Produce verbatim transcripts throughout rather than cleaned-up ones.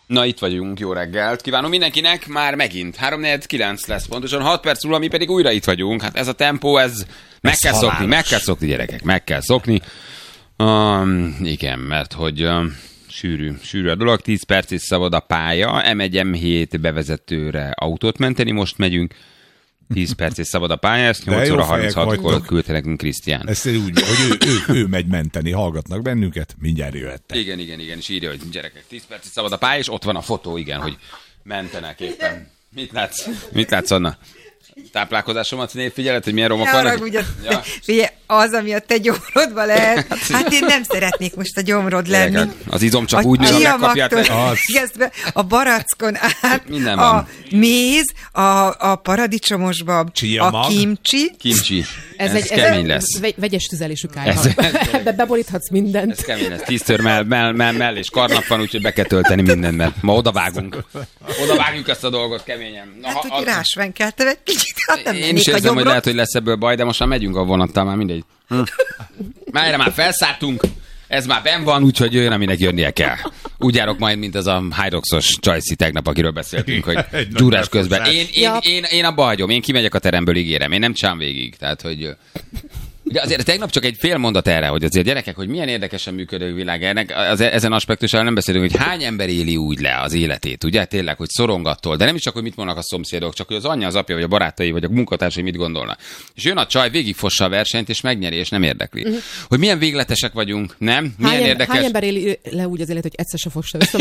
Na, itt vagyunk, jó reggelt. Kívánom mindenkinek, már megint. három negyven kilenc lesz pontosan, hat perc múlva, mi pedig újra itt vagyunk. Hát ez a tempó, ez meg ez kell halálos. szokni, meg kell szokni, gyerekek, meg kell szokni. Um, igen, mert hogy um, sűrű, sűrű a dolog, tíz perc is szabad a pálya, em egy em hét bevezetőre autót menteni, most megyünk. tíz perc és szabad a pálya, ezt nyolc óra harminchatkor küldte nekünk Krisztián. Ezt úgy, hogy ő, ő, ő megy menteni, hallgatnak bennünket, mindjárt jöhettek. Igen, igen, igen, és írja, hogy gyerekek, tíz perc és szabad a pálya, és ott van a fotó, igen, hogy mentenek éppen. Mit látsz? Mit látsz, Anna? Táplálkozásomat figyeled, hogy milyen romok vannak? Ja. Figyelj, az, ami a te gyomrodban lehet. Hát én nem szeretnék most a gyomrod lenni. Gyerekek, az izom csak a úgy nő, ha megkapják. A barackon át, a méz, a, a paradicsomosba, a kimcsi. Kimcsi. Ez, ez, egy, kemény ez lesz. Vegy, vegyes tüzelésű kájha. Ebbe beboríthatsz mindent. Ez kemény lesz. Tíztör mell, mell, mell, mell és karnap van, úgyhogy be kell tölteni mindent. Ma odavágunk. Odavágjuk ezt a dolgot keményen. Na, hát, ha, hogy rásvenkeltem egy kicsit. Hát nem én is érzem, hogy lehet, hogy lesz ebből baj, de most már megyünk a vonattal, már mindegy. Hm. Már erre már felszálltunk, ez már benn van, úgyhogy jön, aminek jönnie kell. Úgy járok majd, mint az a Hyroxos Csajci tegnap, akiről beszéltünk, hogy gyúrás közben. Én, én, én, én, én abba hagyom, én kimegyek a teremből, ígérem, én nem csám végig. Tehát, hogy... De azért tegnap csak egy fél mondat erre, hogy azért gyerekek, hogy milyen érdekesen működő világ ennek, az, ezen aspektussal nem beszélünk, hogy hány ember éli úgy le az életét, ugye? Tényleg, hogy szorongattól, de nem is csak, hogy mit mondanak a szomszédok, csak hogy az anyja, az apja, vagy a barátai, vagy a munkatársai mit gondolnak. És jön a csaj, végigfossa a versenyt, és megnyeri, és nem érdekli. Uh-huh. Hogy milyen végletesek vagyunk, nem? Milyen hány, érdekes... hány ember éli le úgy az élet, hogy egyszer se fossa össze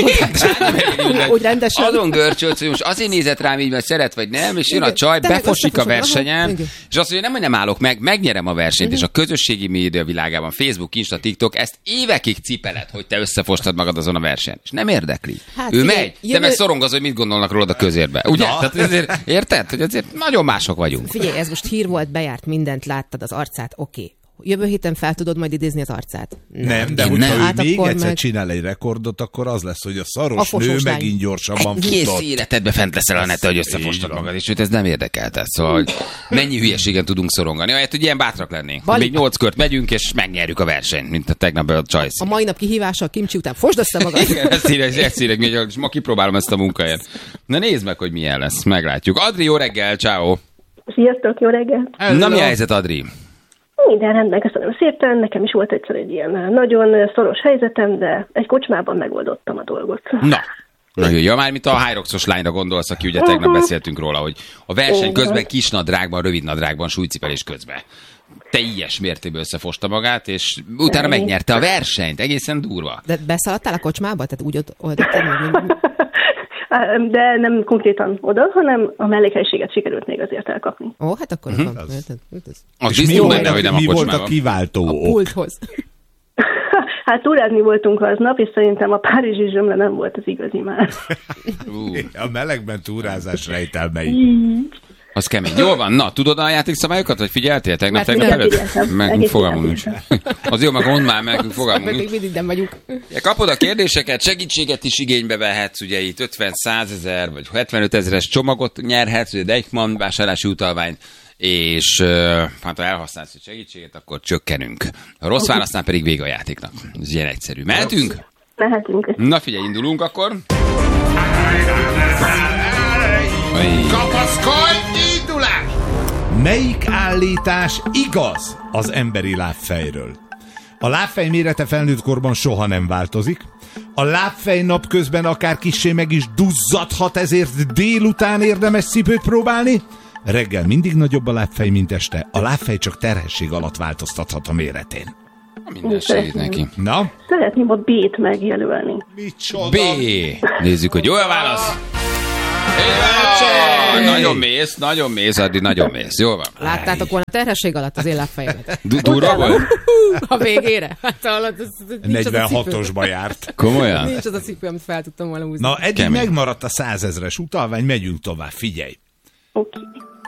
magát? Úgy rendesen. Azon görcsölsz, hogy most azért nézett rám így, mert szeret, vagy nem, és jön a csaj, befosik a versenyen, és azt mondja, nem, hogy nem állok meg, megnyerem a versenyt, és a közösségi média világában, Facebook, Insta, TikTok, ezt évekig cipeled, hogy te összefostad magad azon a versenyen. És nem érdekli. Hát, ő figyelj, megy, jövő... te meg szorongaz, hogy mit gondolnak rólad a közérbe. Ugye? Tehát ezért, érted? Hogy azért nagyon mások vagyunk. Figyelj, ez most hír volt, bejárt mindent, láttad az arcát, oké. Okay. Jövő héten fel tudod majd idézni az arcát? Nem, nem de hogyha nem. ő hát még egyszer meg... csinál egy rekordot, akkor az lesz, hogy a szaros a nő megint gyorsabban futott. Egész életedbe fent leszel a neten, hogy összefostad magad, és őt ez nem érdekel. Tehát, szóval, hogy mennyi hülyeségen tudunk szorongani. Ahelyett, hogy ilyen bátrak lennénk. Bali... Még nyolc kört megyünk, és megnyerjük a versenyt, mint a tegnap a Csajci. A mai nap kihívása a kimcsi után fosd össze magad. Igen, ezt írják, ezt írják, és ma kipróbálom ezt a munkahelyet. Na nézd meg, hogy milyen lesz, meglátjuk. Adri, jó reggel, ciao. Sziasztok, jó reggel. Na, mi a helyzet, Adri? Minden rendben, köszönöm szépen. Nekem is volt egyszer egy ilyen nagyon szoros helyzetem, de egy kocsmában megoldottam a dolgot. Na, nagyon jó. Már mint a Hyroxos lányra gondolsz, aki ugye tegnap beszéltünk róla, hogy a verseny közben kisnadrágban, rövidnadrágban, súlycipelés közben teljes mértékben összefosta magát, és utána megnyerte a versenyt. Egészen durva. De beszaladtál a kocsmába? Tehát úgy oldottad meg? De nem konkrétan oda, hanem a mellékhelyiséget sikerült még azért elkapni. Ó, hát akkor uh-huh. van. Az, az, az és mi, benne, hogy nem mi a volt a kiváltó a ok? pulthoz. Hát túrázni voltunk aznap, és szerintem a párizsi zsömle nem volt az igazi már. uh. A melegben túrázás rejtelmei. Az kemény. Jól van. Na, tudod a játékszabályokat, vagy figyeltél tegnap, hát tegnap előtt? Meg fogalmunk nincs. Az jó, meg mondd már, meg fogalmunk nincs. Mindig nem vagyunk. Kapod a kérdéseket, segítséget is igénybe vehetsz, ugye itt ötven, százezer, vagy hetvenöt ezeres csomagot nyerhetsz, ugye Deichmann vásárlási utalványt, és hát ha elhasználsz a segítséget, akkor csökkenünk. Ha rossz válasznál, pedig vége a játéknak. Ez ilyen egyszerű. Mehetünk? Mehetünk. Na figyelj, indulunk akkor. Kapaszkodj, indulás! Melyik állítás igaz az emberi lábfejről? A lábfej mérete felnőtt korban soha nem változik. A lábfej napközben akár kissé meg is duzzadhat, ezért délután érdemes cipőt próbálni. Reggel mindig nagyobb a lábfej, mint este. A lábfej csak terhesség alatt változtathat a méretén. Minden segít neki. Na? Szeretném a B-t megjelölni. Micsoda? B. Nézzük, hogy jó a válasz. Éve, nagyon mész, nagyon mész, Addi, nagyon mész. Jó van. Láttátok volna a terhesség alatt az én lábfejemet? Durva volt? A végére. Hát, negyvenhatosba járt. Komolyan? Nincs az a cipő, amit fel tudtam volna húzni. Na, eddig kemény. Megmaradt a százezres utalvány, megyünk tovább, figyelj. Oké.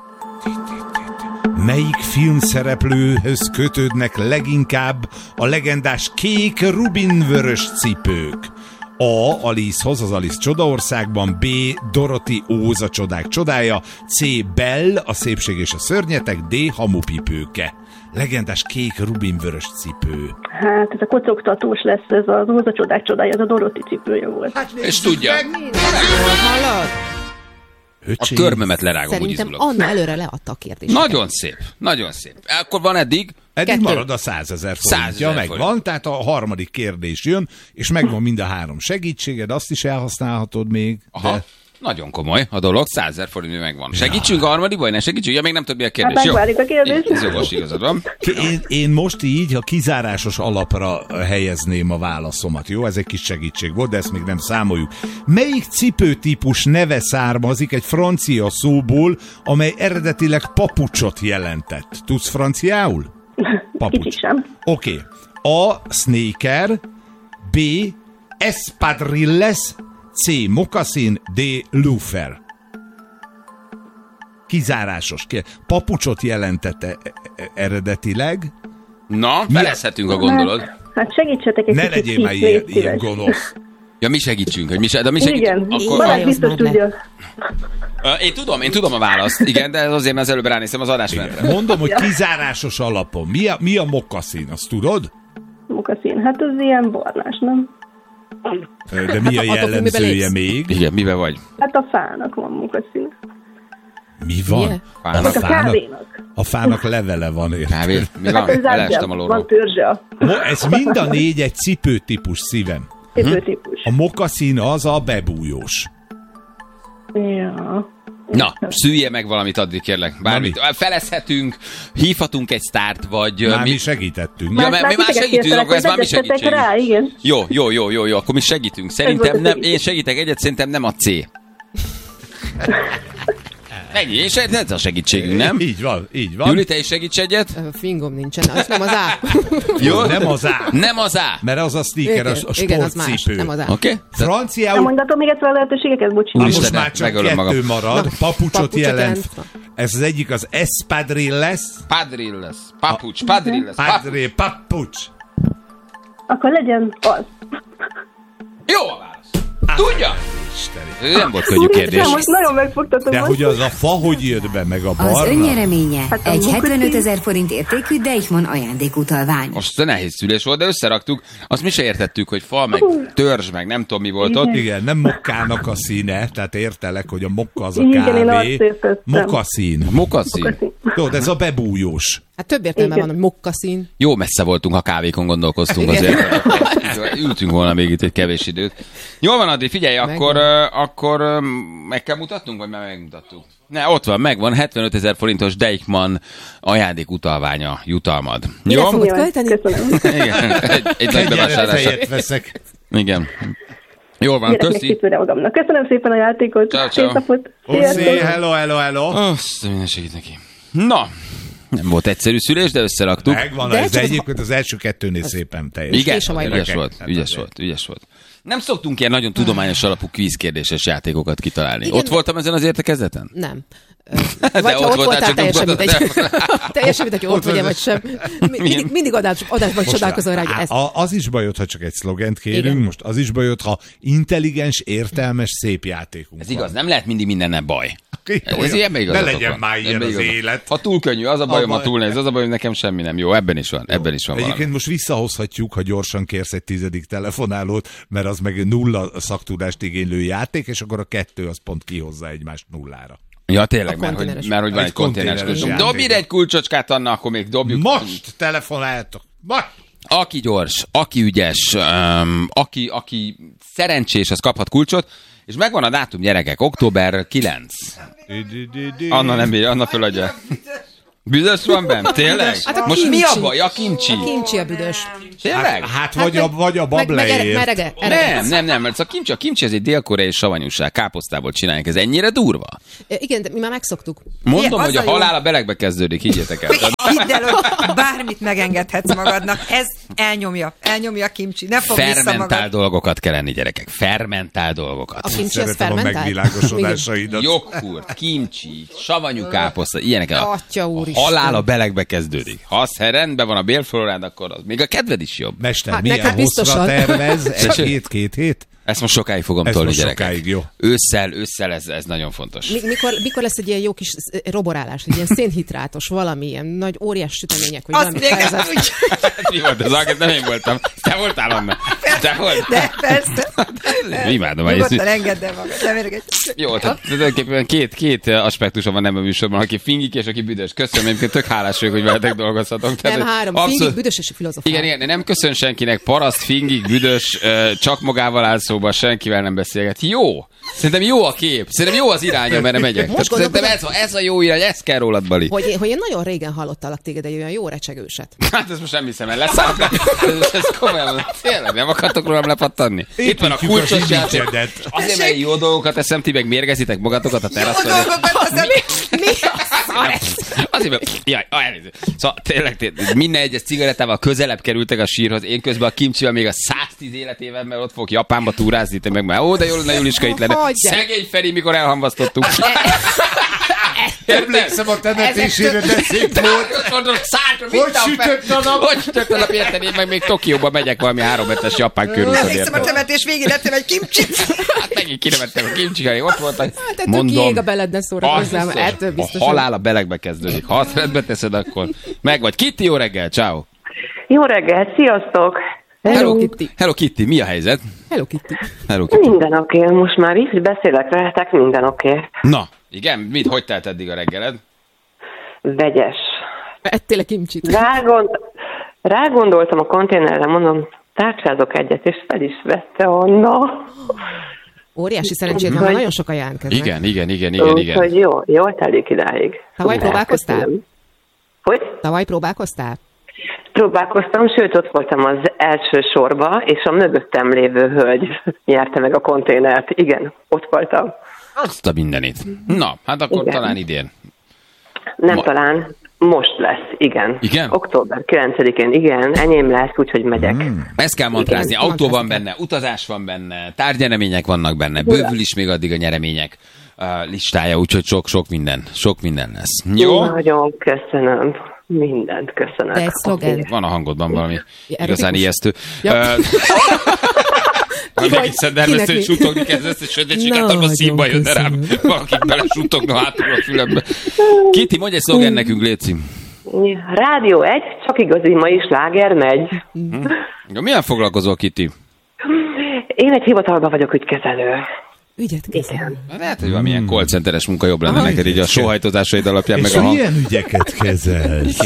Melyik filmszereplőhöz kötődnek leginkább a legendás kék rubinvörös cipők? A. Alicehoz, az Alice Csodaországban, B. Dorothy Óz, a csodák csodája, C. Belle, a szépség és a szörnyetek, D. Hamupipőke. legendás kék rubinvörös cipő. Hát ez a kocogtatós lesz, ez az Óza csodák csodája, ez a Doroti cipője volt. Hát, És tudja. Hallod? A körmömet lerágom, úgy Szerintem izgulok. Anna előre leadta a kérdést. Nagyon szép, nagyon szép. Akkor van eddig? Eddig Kettő. marad a százezer forintja, százezer megvan, forint. tehát a harmadik kérdés jön, és megvan mind a három segítséged, azt is elhasználhatod még. Aha. De... Nagyon komoly a dolog, százezer forint megvan. Segítsünk a harmadik, vagy ne segítsünk? Ja, még nem tudod, mi a kérdés. Hát Jó. megválik a kérdés. Ez jogos, igazad van. Én, én most így a kizárásos alapra helyezném a válaszomat, jó? Ez egy kis segítség volt, de ezt még nem számoljuk. Melyik cipőtípus neve származik egy francia szóból, amely eredetileg papucsot jelentett? Tudsz franciául? Kicsit sem. Oké. Okay. A. Sneaker, B. Espadrilles, C. Moccasin, D. Loafer. Kizárásos. Papucsot jelentette eredetileg. Na, felezhetünk, a gondolod. Hát, hát segítsetek egy Ne kicsit. legyél már kis, ilyen, légy ilyen szíves. gonosz. Ja, mi segítsünk, hogy mi, se, de mi segítsünk. Igen, Akkor... Balázs Jaj, biztos az már tudja. Ö, Én tudom, én tudom a választ, igen, de azért mert az előbb ránéztem az adásmenetre. Mondom, hogy kizárásos alapon. Mi a, mi a mokaszín, azt tudod? Mokaszín, hát az ilyen barnás, nem? De mi a Attól függ, miben jellemzője lépsz. még? Igen, miben vagy? Hát a fának van mokaszín. Mi van? Milyen? A Fának. A kávénak. a fának levele van, érted? Kávé? Mi van? Hát ez Elestem a átja, lóról. van törzse. Mo- Ez mind a négy egy cipőtípus, szívem. Cipőtípus. A mokaszín az a bebújós. Ja. Na, szülje meg valamit addig, kérlek. Bármit. Felezhetünk, hívhatunk egy sztárt, vagy... ö, Már mi mi... segítettünk. Ja, mert mi már titeket segítünk, kértelek, akkor ez már mi hogy vezessetek segítségünk. rá, igen. Jó, jó, jó, jó, jó, akkor mi segítünk. volt Szerintem a nem, segítség. én segítek egyet, szerintem nem a C. Ennyi, és ez a segítségünk, nem? Így van, így van. Júli, te is segíts egyet? Ö, Fingom nincsen, az nem az A. Jó? Nem az A. Nem az A. Mert az a sneaker, a, a Igen, az más, sportcipő. nem az A. Oké? Okay? Nem Franciául, mondatom még egyszer a lehetőségeket, bocs. most Úristen, már csak megölöm kettő magam. marad, Na, papucsot papucsot jelent. jelent. Ez az egyik az espadrilles, Padrilles. Papucs, padrilles. Papucs. padre, papucs. Akkor legyen az. Jó a válasz. Tudja? Isten. Ez nem volt könnyű kérdés. Nem, most nagyon megfogtatom. De most. hogy az a fa hogy jött be, meg a Az barna? önnyereménye Hát a egy mokaszín- hetvenöt ezer forint értékű Deichmann ajándékutalvány. Most nehéz szülés volt, de összeraktuk. Azt mi se értettük, hogy fa, meg törzs, meg nem tudom mi volt ott. Igen, nem mokkának a színe, tehát értelek, hogy a mokka az a Igen, én azt kávé. értettem. Mokaszín. Mokaszín. Mokaszín. Tudod, ez a bebújós. Hát több értelme Igen. van, hogy mokkaszín. Jó messze voltunk, ha kávékon gondolkoztunk azért. Ültünk volna még itt egy kevés időt. Jól van, Adri, figyelj, akkor, Megvan. uh, akkor uh, meg kell mutatnunk, vagy már megmutattuk? Ne, ott van, megvan, hetvenöt ezer forintos Deichmann ajándékutalványa, jutalmad. Mire Jó? fogod Jó, költeni? köszönöm. Igen, egy, egy nagy Egy bevásárlásra. fejet veszek. Igen. Jól van, Kérek még köszi. kétfőre magamnak. Köszönöm szépen a játékot. Ciao, ciao. Szép napot. Oszi, Sziasztok. hello, hello, hello. Azt, minden segít neki. Na, nem volt egyszerű szülés, de összeraktuk. Megvan, De ez, de csak- egyébként az első kettőnél szépen teljes. Igen, És a majd ügyes gyerekek. volt, Hát ügyes azért. volt, ügyes volt. Nem szoktunk ilyen nagyon tudományos alapú kvízkérdéses játékokat kitalálni. Igen, Ott voltam ezen az értekezleten? Nem. De Vagy ha ott ott voltál, voltál, csak teljesen nem mindegy. voltál. Teljesen mindegy, hogy ott Ott vagy vagy. vagy sem. Mi- Mindig, mindig adás, adásban csodálkozol rá, hogy ez. A, az is bajod, ha csak egy szlogent kérünk, Igen. most az is bajod, ha intelligens, értelmes, szép játékunk Ez igaz, nem lehet mindig mindennel baj. van. Ez ilyen Ne igazatok legyen van. már ilyen Ebben az igazak. élet. Ha túl könnyű, az a bajom, A ha baj- túl nehéz, az a bajom, nekem semmi nem jó. Ebben is van, ebben is van valami. Egyébként most visszahozhatjuk, ha gyorsan kérsz egy tizedik telefonálót, mert az meg nulla szaktudást igénylő játék, és akkor a kettő az pont kihozza egymást nullára. Ja, tényleg, A mert hogy, konténeres. mert hogy van Egy egy konténeres konténeres kulcsunk. játék. Dobj ide egy kulcsocskát, Anna, akkor még dobjuk. Most telefonáltok! Most! Aki gyors, aki ügyes, um, aki, aki szerencsés, az kaphat kulcsot, és megvan a dátum, gyerekek, október kilencedike. Anna nem bírja, Anna föladja. Büdös van benne? Tényleg? Hát a Most mi kimcsi. a baj? A kimcsi. A kimcsi a büdös. Tényleg? Hát vagy a, vagy a Meg, meg ere, bableért. merege, erege. Nem, nem, nem, mert a kimcsi, a kimcsi ez egy dél-koreai savanyúság, káposztából csinálják, ez ennyire durva. Igen, de mi már megszoktuk. Mondom, Igen, hogy a az a jó. halál a belegbe kezdődik, higgyétek el. Hidd el, hogy bármit megengedhetsz magadnak. Ez elnyomja. Elnyomja a kimcsi. Ne fogd vissza Fermentál magad. dolgokat kell enni, gyerekek. Fermentál dolgokat. A kimcsi az Szeretem a fermentált? megvilágosodásaidat. Joghurt, kimcsi, savanyú káposzta, ilyenek el. Atya A úristen. halál a belegbe kezdődik. Ha az ha rendben van a bélflorád, akkor az még a kedved is jobb. Mester, Hát milyen neked hosszra biztosan. tervez? Egy hét, két hét? Ezt most sokáig fogom Ez tolni, most gyerekek. sokáig, jó. Ősszel, ősszel ez, ez nagyon fontos. Mi, mikor, mikor lesz egy ilyen jó kis roborálás, egy ilyen szénhidrátos, valami, ilyen nagy óriás sütemények, vagy Azt valami még nem fejezet. úgy. Mi volt az alkat? Nem én voltam. Te voltál, Anna? Te voltál? De persze. Imádom. hogy Nyugodtan ezt- engedd el magad, nem érdekel. Jó, tehát tulajdonképpen két, két aspektusa van ebben a műsorban, aki fingik és aki büdös. Köszönöm, egyébként tök hálás vagyok, hogy veletek dolgozhatok. Tehát, Nem, hogy három. abszolút- Fingik, büdös és filozofál. Igen, igen, nem köszön senkinek, paraszt, fingik, büdös, ö, csak magával áll szóba, senkivel nem beszélget. Jó! Szerintem jó a kép, szerintem jó az irány, amerre megyek. Most Tehát szerintem ez, gondolkodom- ez a jó irány, ez kell rólad, Bali. Hogy, én- hogy én nagyon régen hallottalak téged egy olyan jó recsegőset. Hát ezt most nem hiszem el, leszállt. Ez, ez komolyan mondom. Tényleg, nem akartok rólam lepattanni? Itt van a Építjük kulcsos az játék. image-edet. Azért, mert jó dolgokat eszem, ti meg mérgezitek magatokat a Jó teraszon. dolgokat, az nem... Mi az? Azért, mert... Jaj, ah, elnézést. Szóval tényleg, tényleg, minden egyes cigarettával közelebb kerültek a sírhoz, én közben a kimcsivel még a száztíz életével, mert ott fog Japánba túrázni, te meg már, ó, de jól lenne Juliska itt lenne. Hagyjál. Szegény Feri, mikor elhamvasztottuk. Emlékszem a temetésére, de szép volt. Mondom, szállt, Hogy sütött a nap? Hogy sütött a nap, érted? Én meg még Tokióba megyek valami három hetes japán körúton, Emlékszem, a érted? temetés végén ettem egy kimcsit. Hát megint kinevettem a kimcsikáig, ott voltak. Te tök ég a beled, ne szórakozzál, az mert biztos, ettől a biztosan. halál a belegbe kezdődik. Ha azt rendbe teszed, akkor meg vagy. Kitty, jó reggel, ciao. Jó reggelt, sziasztok! Hello, Kitty. Hello Kitty, mi a helyzet? Hello, Kitty. Hello Kitty. Minden oké, okay. Most már így beszélek veletek, minden oké. Okay. Na, igen, mit, hogy telt eddig a reggeled? Vegyes. Ettél a kimcsit. Rágond... Rágondoltam a konténerre, mondom, tárcsázok egyet, és fel is vette Anna. Óriási szerencsét van, Hogy- nagyon sokan jelentkeznek. Igen, igen, igen, igen, igen. Úgyhogy jó, jól telik idáig. Tavaly Szuper, próbálkoztál? köszönöm. Hogy? Tavaly próbálkoztál? Próbálkoztam, sőt, ott voltam az első sorba, és a mögöttem lévő hölgy nyerte meg a konténert. Igen, ott voltam. Azt a mindenit. Na, hát akkor Igen. talán idén. Nem Ma- talán, most lesz, igen. Igen? október kilencedikén, igen, enyém lesz, úgyhogy megyek. Hmm. Ezt kell mantrázni. Igen, Autó van mantrázni benne, utazás van benne, tárgyeremények vannak benne, bővül is még addig a nyeremények uh, listája, úgyhogy sok-sok minden, sok minden lesz. Jó? Nagyon köszönöm. Mindent köszönök. De egy szlogen. Oké. Van a hangodban valami Erotikus? igazán ijesztő. Ja. Ö, Ki Meg vagy? hiszed először, hogy Kinek mi? suttogni kezdesz, és sötétségáltal a Nagyon színba jönne rám. köszönöm. Valakik bele suttogna hátul a fülembe. Kitty, mondj egy szlogen nekünk, Léci. Rádió egy, csak igazi mai sláger megy. Ja, milyen foglalkozol, Kitty? Én egy hivatalban vagyok ügykezelő. Ügyet kezel. Igen. Lehet, hogy valamilyen call centeres munka jobb lenne Aha. neked így a sóhajtozásaid alapján, És meg a hang. milyen ügyeket kezelsz?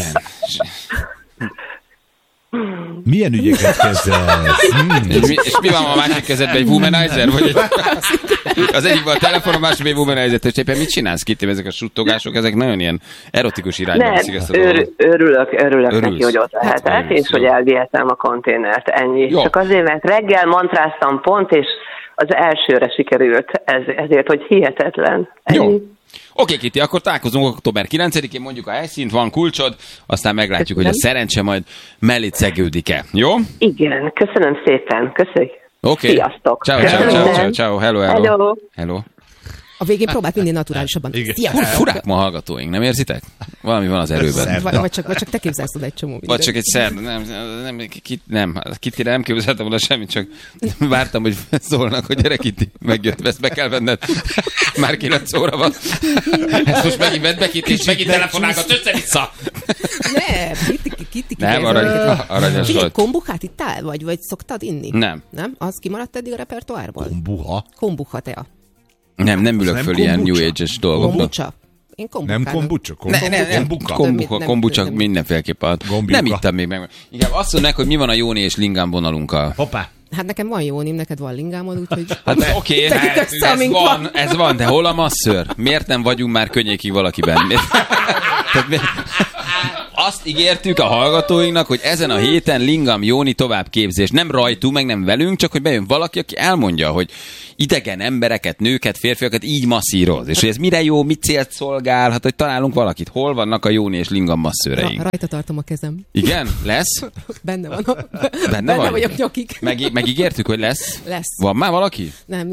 Milyen ügyeket kezelsz? Hmm. És mi, és mi van a másik kezedben, egy womanizer? Vagy egy, az egyikben a telefon, a másikben egy womanizer. És éppen mit csinálsz, Kitty? Ezek a suttogások, ezek nagyon ilyen erotikus irányba Nem, viszik ezt a ör, dolgot. örülök, örülök Örülsz. neki, hogy ott lehetek, Hát, örülsz, és hogy jó. elvihetem a konténert. Ennyi. Jó. Csak azért, mert reggel mantráztam pont, és az elsőre sikerült, ez, ezért, hogy hihetetlen. Ennyi. Jó. Oké, Kitty, akkor találkozunk október kilencedikén, mondjuk a helyszínt, van kulcsod, aztán meglátjuk, hogy a szerencse majd mellé szegődik-e. Jó? Igen, köszönöm szépen. Köszönjük. Oké. Sziasztok. Ciao, ciao, ciao, ciao, ciao, hello, hello. Hello. Hello. A végén próbált minél naturálisabban. Igen. Fur, Sziasztok! furák ma a hallgatóink, nem érzitek? Valami van az erőben. Szerda. Vagy, vagy, csak, vagy csak te képzelsz oda egy csomó mindent. Vagy csak egy szer, nem, nem, ki, nem, Kittyre nem képzeltem volna semmit, csak vártam, hogy szólnak, hogy gyere Kitty, megjött, ezt be kell venned. Már kilenc óra van. Ezt most megint vedd be, Kitty, és megint telefonálgat össze-vissza. Nem, Kitty, Kitty, Nem, arany, aranyos Figyelj, volt. kombuchát ittál, vagy, vagy szoktad inni? Nem. Nem? Az kimaradt eddig a repertoárból? Buha. Kombucha tea. Nem, nem ülök Nem föl ilyen kombucha? New Age-es dolgokba. Kombucha? Én kombucha. Nem kombucha? Ne, ne, nem, Kombuka. kombucha, Nem, kombucha nem. mindenféleképpen. Gombiuka. Nem ittam még meg. Igen, azt mondják, hogy mi van a Jóni és Lingám vonalunkkal. Hoppá. Hát nekem van jónim, neked van lingámod, úgyhogy... Hát oké, Tegyük okay, össze, ez amink van, van. ez van, de hol a masször? Miért nem vagyunk már könnyékig valakiben? Miért? Tehát mi- Azt ígértük a hallgatóinknak, hogy ezen a héten Lingam Jóni továbbképzés. Nem rajtunk, meg nem velünk, csak hogy bejön valaki, aki elmondja, hogy idegen embereket, nőket, férfiakat így masszíroz. És hogy ez mire jó, mit célt szolgál, hát hogy találunk valakit. Hol vannak a Jóni és Lingam masszőreink? Ra- rajta tartom a kezem. Igen? Lesz? Benne van. A... Benne Benne vagy? vagyok nyakig. Meg, megígértük, hogy lesz? Lesz. Van már valaki? Nem, nincs.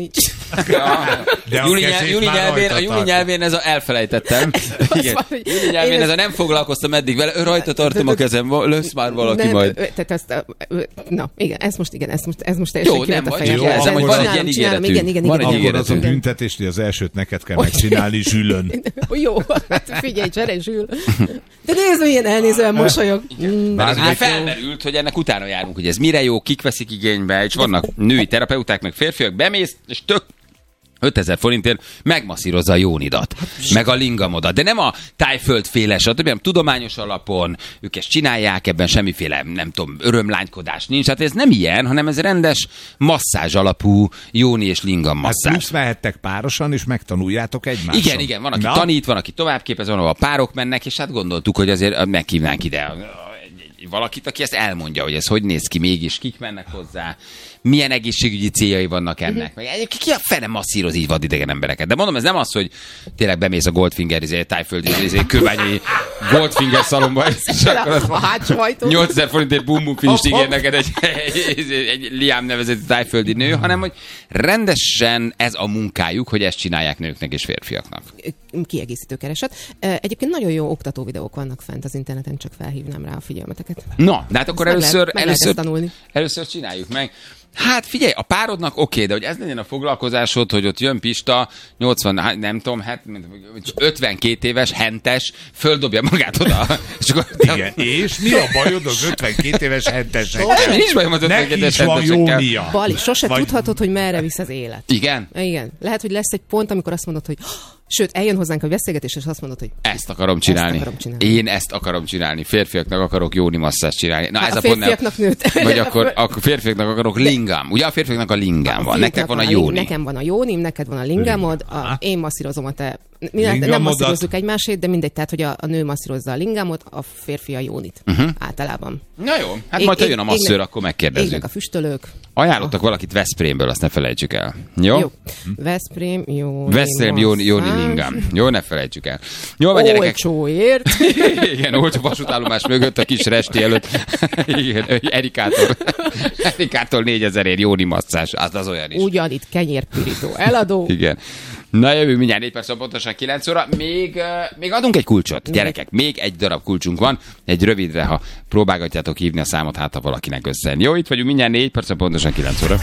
De a Júli, nyelv, kezét Júli, már nyelvén, rajta a Júli tartja. nyelvén ez a elfelejtettem. Igen. Júli nyelvén ez a nem foglalkoztam eddig vele, ő rajta tartom a kezem, lösz már valaki nem, majd. Tehát ezt, na, igen, ez most, igen, ez most, ez most teljesen Jó, nem kilett a baj, fejembe. jó, jelzem, hogy van egy ilyen Csinálom, csinálom, igen, ígéretünk. igen, Van igen, egy igen. Akkor az a ígéretünk. büntetés, hogy az elsőt neked kell megcsinálni zsülön. Jó, hát figyelj, csere, Zsül. De nézd, milyen elnézően mosolyog. Mm. Mert ez ugye felmerült, hogy ennek utána járunk, hogy ez mire jó, kik veszik igénybe, és vannak női terapeuták, meg férfiak, bemész, és tök ötezer forintért megmasszírozza a jónidat, meg a lingamodat, de nem a tájföldféle, stb., hanem tudományos alapon, ők ezt csinálják, ebben semmiféle, nem tudom, örömlánykodás nincs, hát ez nem ilyen, hanem ez rendes masszázs alapú jóni és lingam Hát masszázs. plusz mehettek párosan, és megtanuljátok egymást. Igen, igen, van, aki Na? tanít, van, aki továbbképez, van, ahol a párok mennek, és hát gondoltuk, hogy azért meghívnánk ide valakit, aki ezt elmondja, hogy ez hogy néz ki mégis, kik mennek hozzá, milyen egészségügyi céljai vannak ennek. Meg egyébként ki a fene masszíroz így vadidegen embereket. De mondom, ez nem az, hogy tényleg bemész a Goldfinger, izé, tájföldi, izé, köványi Goldfinger szalomba, és akkor az A hátsó ajtó. nyolcezer forintért bum-bum finist ígér neked egy, egy, egy, egy Liam nevezetű tájföldi nő, hanem hogy rendesen ez a munkájuk, hogy ezt csinálják nőknek és férfiaknak. Kiegészítő kereset. Egyébként nagyon jó oktató videók vannak fent az interneten, csak felhívnám rá a figyelmeteket. Na, de hát akkor Meg először, lehet- meg lehet először, ezt tanulni. először csináljuk meg. Hát figyelj, a párodnak oké, okay, de hogy ez legyen a foglalkozásod, hogy ott jön Pista, nyolcvan, hát nem tudom, hát ötvenkét éves, hentes, földobja magát oda. És akkor Igen, és mi a bajod az ötvenkét éves hentesekkel? Nem, nincs bajom az Neki ötvenkét éves is van hentesekkel. jónia. Bali, sose Vagy- tudhatod, hogy merre visz az élet. Igen? Igen. Lehet, hogy lesz egy pont, amikor azt mondod, hogy sőt, eljön hozzánk a beszélgetés, és azt mondod, hogy Ezt akarom csinálni. Ezt akarom csinálni. Én ezt akarom csinálni. Férfiaknak akarok jóni masszást csinálni. Na, Hát ez a a pont nem. férfiaknak nőtt. Vagy akkor, akkor férfiaknak akarok lingám. Ugye a férfiaknak a lingám van. Nektek van a ling- jóni. Nekem van a jónim, neked van a lingámod, a, én masszírozom a te... Mi nem Lingamodat. masszírozzuk egymásét, de mindegy, tehát, hogy a, a nő masszírozza a lingámot, a férfi a jónit. Uh-huh. Általában. Na jó, hát Ég- majd ha ég- jön a masszőr, égnek- akkor megkérdezzük. Égnek a füstölők. Ajánlottak valakit Veszprémből, azt ne felejtsük el. Jó? Jó. Veszprém, jó. Veszprém, Jóni, Jóni Lingám. Jó, ne felejtsük el. Jól van, gyerekek. Olcsóért. Igen, olcsó vasútállomás mögött a kis resti előtt. Igen, Erikától. Erikától négyezerért Jóni masszás. Az az olyan is. Ugyanitt kenyérpirító eladó. Igen. Na jövő mindjárt négy perc, pontosan kilenc óra. Még, uh, még adunk egy kulcsot, gyerekek. Még egy darab kulcsunk van. Egy rövidre, ha próbálgatjátok hívni a számot, hát ha valakinek összejön. Jó, itt vagyunk mindjárt négy perc, pontosan kilenc óra.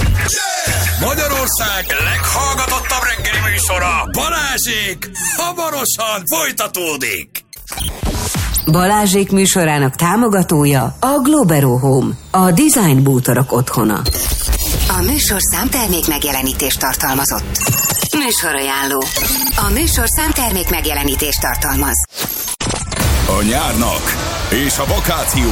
Magyarország leghallgatottabb reggeli műsora, Balázsék, hamarosan folytatódik. Balázsék műsorának támogatója a Globero Home, a design bútorok otthona. A műsorszám termék megjelenítést tartalmazott. Műsorajánló. A műsorszám termék megjelenítést tartalmaz. A nyárnak és a vakáció